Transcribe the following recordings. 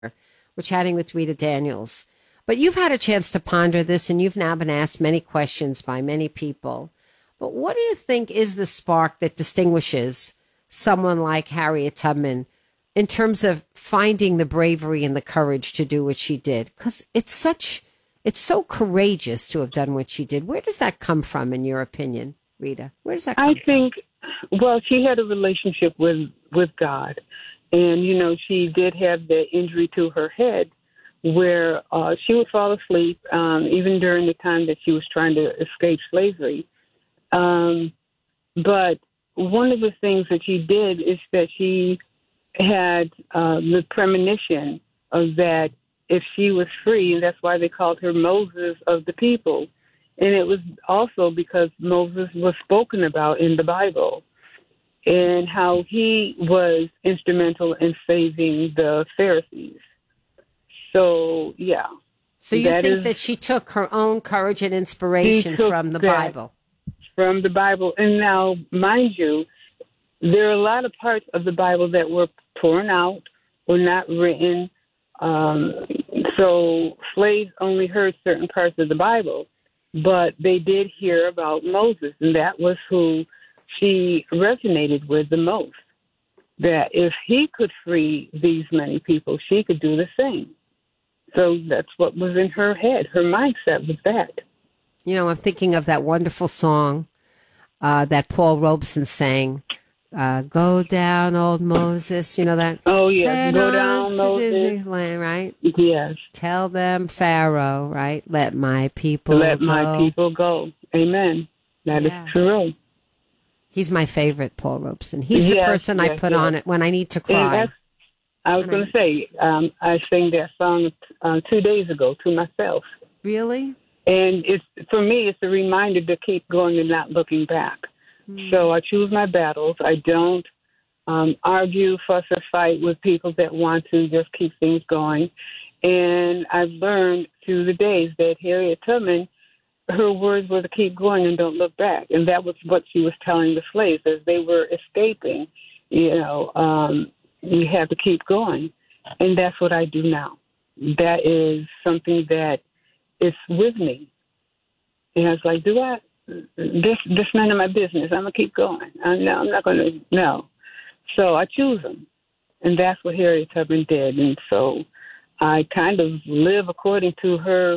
We're chatting with Rita Daniels. But you've had a chance to ponder this, and you've now been asked many questions by many people. But what do you think is the spark that distinguishes someone like Harriet Tubman in terms of finding the bravery and the courage to do what she did? Because it's so courageous to have done what she did. Where does that come from, in your opinion, Rita? Where does that come from? Well, she had a relationship with God. And, she did have the injury to her head where she would fall asleep, even during the time that she was trying to escape slavery. But one of the things that she did is that she had the premonition of that if she was free, and that's why they called her Moses of the people. And it was also because Moses was spoken about in the Bible and how he was instrumental in saving the Pharisees. So, yeah. So you think that she took her own courage and inspiration from the Bible? From the Bible. And now, mind you, there are a lot of parts of the Bible that were torn out or not written. So slaves only heard certain parts of the Bible, but they did hear about Moses, and that was who she resonated with the most. That if he could free these many people, she could do the same. So that's what was in her head. Her mindset was that. I'm thinking of that wonderful song that Paul Robeson sang, Go Down, Old Moses. You know that? Oh, yes. Send Go down, Moses. Disneyland, right? Yes. Tell them, Pharaoh, right? Let my people go. Let my people go. Amen. That is true. He's my favorite, Paul Robeson. He's the person I put on it when I need to cry. I was going to say, I sang that song 2 days ago to myself. Really? And for me, it's a reminder to keep going and not looking back. So I choose my battles. I don't argue, fuss, or fight with people that want to just keep things going. And I've learned through the days that Harriet Tubman, her words were to keep going and don't look back. And that was what she was telling the slaves as they were escaping. You have to keep going. And that's what I do now. That is something that is with me. And I was like, this none of my business. I'm going to keep going. I'm not going to, no. So I choose them. And that's what Harriet Tubman did. And so I kind of live according to her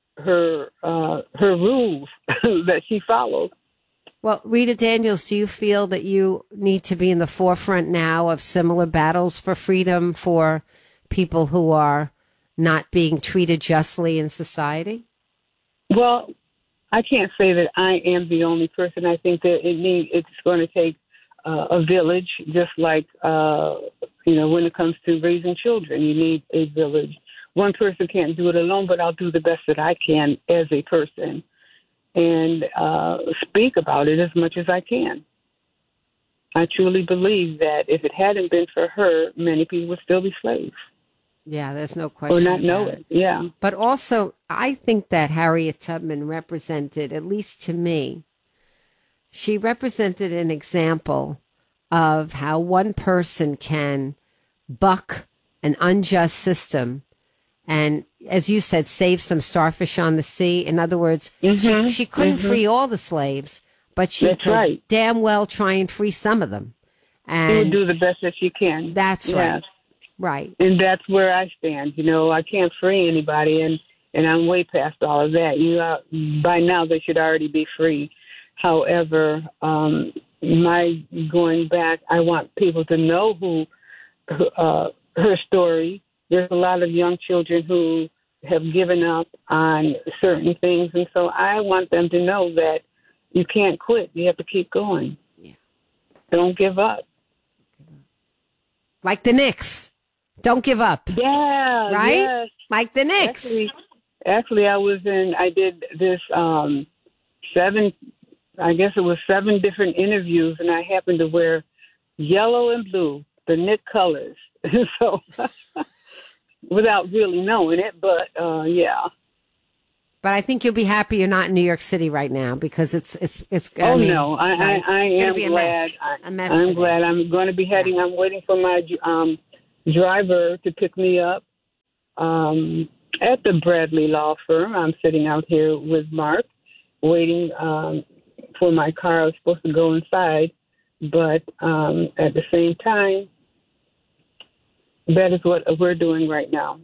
rules that she followed. Well, Rita Daniels, do you feel that you need to be in the forefront now of similar battles for freedom for people who are not being treated justly in society? Well, I can't say that I am the only person. I think that it's going to take a village, just like, when it comes to raising children, you need a village. One person can't do it alone, but I'll do the best that I can as a person and speak about it as much as I can. I truly believe that if it hadn't been for her, many people would still be slaves. Yeah, there's no question. Or not know it, yeah. But also, I think that Harriet Tubman represented, at least to me, she represented an example of how one person can buck an unjust system and, as you said, save some starfish on the sea. In other words, she couldn't free all the slaves, but she could damn well try and free some of them. And she would do the best that she can. That's right. Right. And that's where I stand. I can't free anybody, and I'm way past all of that. By now they should already be free. However, my going back, I want people to know her story. There's a lot of young children who have given up on certain things, and so I want them to know that you can't quit. You have to keep going. Yeah. Don't give up. Like the Knicks. Don't give up. Yeah. Right? Yes. Like the Knicks. Actually, I did this 7 different interviews, and I happened to wear yellow and blue, the Knick colors. So, without really knowing it, but yeah. But I think you'll be happy you're not in New York City right now because it's. I am glad. I'm glad. I'm going to be heading. I'm waiting for my driver to pick me up, at the Bradley Law Firm. I'm sitting out here with Mark, waiting for my car. I was supposed to go inside, but at the same time, that is what we're doing right now.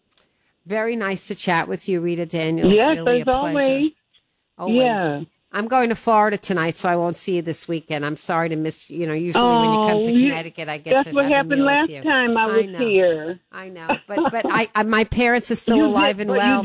Very nice to chat with you, Rita Daniels. Yes, really as always. Always. Yeah. I'm going to Florida tonight, so I won't see you this weekend. I'm sorry to miss, usually when you come to Connecticut, I get that's to what have a happened meal last with you. time I was here. I know. But I my parents are still alive and well.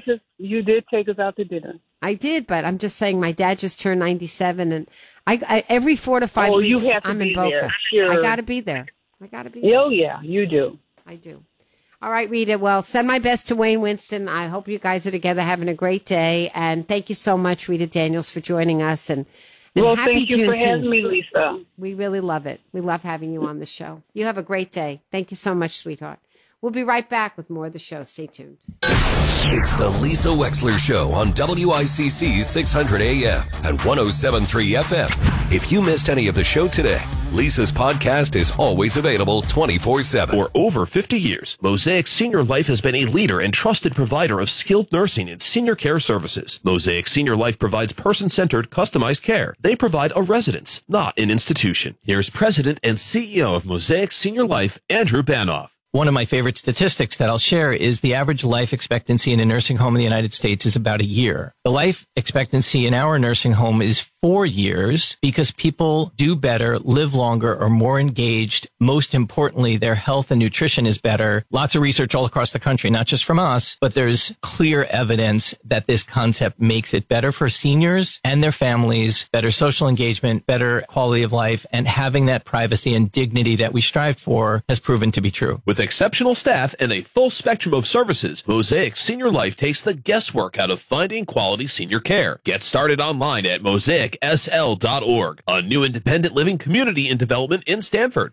You did take us out to dinner. I did, but I'm just saying my dad just turned 97, and I every 4 to 5 weeks, I'm in Boca. Sure. I got to be there. Oh, yeah, you do. I do. All right, Rita. Well, send my best to Wayne Winston. I hope you guys are together having a great day. And thank you so much, Rita Daniels, for joining us. And well, happy thank you Juneteenth. for having me, Lisa. We really love it. We love having you on the show. You have a great day. Thank you so much, sweetheart. We'll be right back with more of the show. Stay tuned. It's the Lisa Wexler Show on WICC 600 AM and 107.3 FM. If you missed any of the show today, Lisa's podcast is always available 24/7. For over 50 years, Mosaic Senior Life has been a leader and trusted provider of skilled nursing and senior care services. Mosaic Senior Life provides person-centered, customized care. They provide a residence, not an institution. Here's President and CEO of Mosaic Senior Life, Andrew Banoff. One of my favorite statistics that I'll share is the average life expectancy in a nursing home in the United States is about a year. The life expectancy in our nursing home is 4 years because people do better, live longer, are more engaged. Most importantly, their health and nutrition is better. Lots of research all across the country, not just from us, but there's clear evidence that this concept makes it better for seniors and their families, better social engagement, better quality of life, and having that privacy and dignity that we strive for has proven to be true. With exceptional staff and a full spectrum of services, Mosaic Senior Life takes the guesswork out of finding quality senior care. Get started online at MosaicSL.org, a new independent living community in development in Stanford.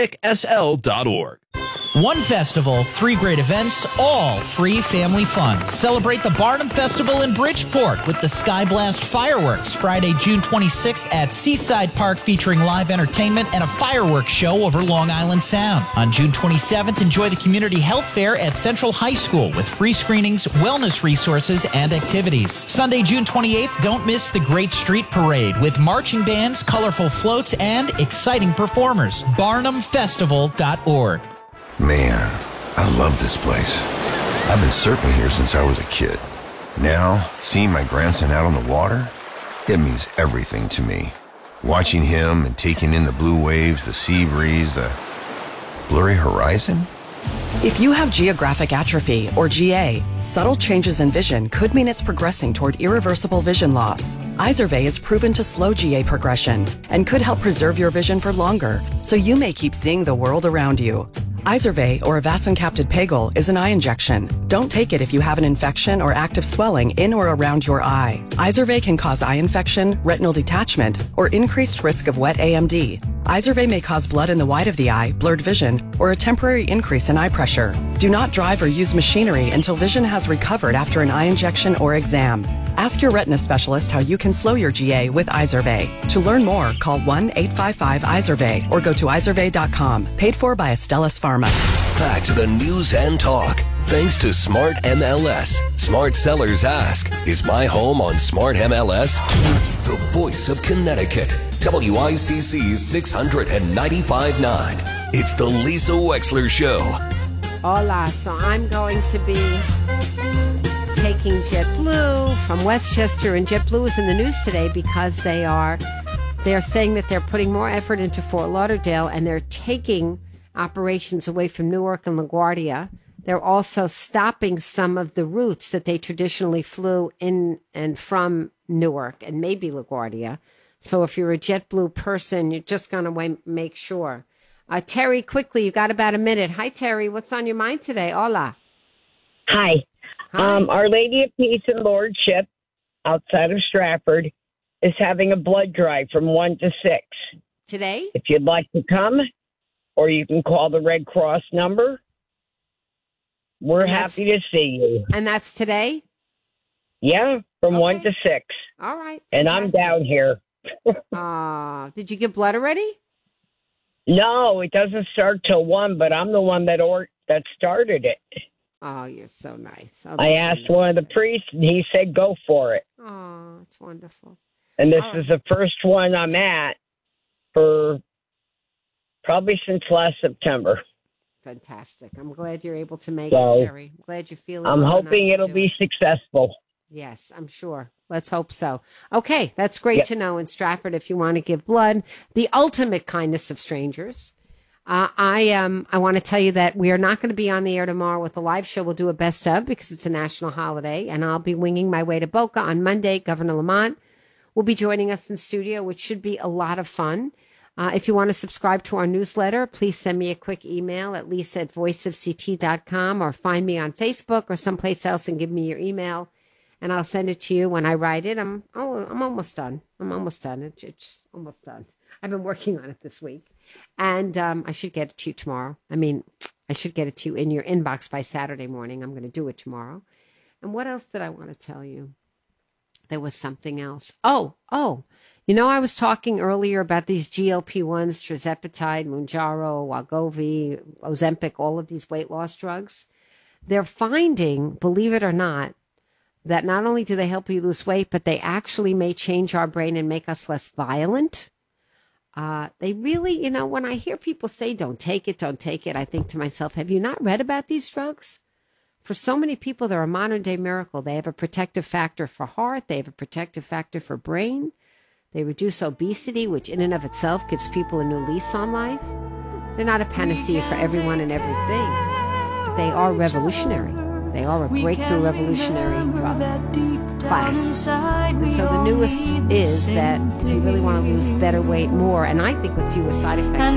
MosaicSL.org. One festival, 3 great events, all free family fun. Celebrate the Barnum Festival in Bridgeport with the Sky Blast fireworks Friday, June 26th at Seaside Park, featuring live entertainment and a fireworks show over Long Island Sound. On June 27th, enjoy the Community Health Fair at Central High School with free screenings, wellness resources, and activities. Sunday, June 28th, don't miss the Great Street Parade with marching bands, colorful floats, and exciting performers. BarnumFestival.org. Man, I love this place. I've been surfing here since I was a kid. Now, seeing my grandson out on the water, it means everything to me. Watching him and taking in the blue waves, the sea breeze, the blurry horizon. If you have geographic atrophy, or GA, subtle changes in vision could mean it's progressing toward irreversible vision loss. Izervay is proven to slow GA progression and could help preserve your vision for longer, so you may keep seeing the world around you. Izervay, or avacincaptad pegol, is an eye injection. Don't take it if you have an infection or active swelling in or around your eye. Izervay can cause eye infection, retinal detachment, or increased risk of wet AMD. Izervay may cause blood in the white of the eye, blurred vision, or a temporary increase in eye pressure. Do not drive or use machinery until vision has recovered after an eye injection or exam. Ask your retina specialist how you can slow your GA with Izervay. To learn more, call 1-855-IZERVAY or go to izervay.com. Paid for by Astellas Pharma. Back to the news and talk. Thanks to Smart MLS. Smart sellers ask, is my home on Smart MLS? The voice of Connecticut. WICC 695.9. It's the Lisa Wexler Show. Hola. So I'm going to be taking JetBlue from Westchester, and JetBlue is in the news today because they're saying that they're putting more effort into Fort Lauderdale, and they're taking operations away from Newark and LaGuardia. They're also stopping some of the routes that they traditionally flew in and from Newark and maybe LaGuardia. So if you're a JetBlue person, you're just going to make sure. Terry, quickly, you got about a minute. Hi, Terry. What's on your mind today? Hola. Hi. Hi. Our Lady of Peace and Lordship outside of Stratford is having a blood drive from 1 to 6. Today? If you'd like to come, or you can call the Red Cross number. We're happy to see you. And that's today? Yeah, from 1 to 6. All right. And I'm down here. Did you get blood already? No, it doesn't start till 1, but I'm the one that started it. Oh, you're so nice. Oh, I asked one of the priests, and he said, go for it. Oh, it's wonderful. And this is the first one I'm at for probably since last September. Fantastic. I'm glad you're able to make So, it, Terry. I'm glad you're feeling I'm well hoping enough to it'll do be successful. Yes, I'm sure. Let's hope so. Okay, that's great to know in Stratford if you want to give blood. The ultimate kindness of strangers. I want to tell you that we are not going to be on the air tomorrow with the live show. We'll do a best of because it's a national holiday, and I'll be winging my way to Boca on Monday. Governor Lamont will be joining us in studio, which should be a lot of fun. If you want to subscribe to our newsletter, please send me a quick email at lisa@voiceofct.com or find me on Facebook or someplace else and give me your email, and I'll send it to you when I write it. I'm almost done. It's almost done. I've been working on it this week, and I should get it to you tomorrow. I should get it to you in your inbox by Saturday morning. I'm going to do it tomorrow. And what else did I want to tell you? There was something else. Oh. I was talking earlier about these GLP-1s, tirzepatide, Mounjaro, Wegovy, Ozempic, all of these weight loss drugs. They're finding, believe it or not, that not only do they help you lose weight, but they actually may change our brain and make us less violent. They really, when I hear people say, don't take it, I think to myself, have you not read about these drugs? For so many people, they're a modern day miracle. They have a protective factor for heart. They have a protective factor for brain. They reduce obesity, which in and of itself gives people a new lease on life. They're not a panacea for everyone and everything, but they are revolutionary. They are a breakthrough revolutionary drug class. And so the newest is that if you really want to lose better weight more, and I think with fewer side effects,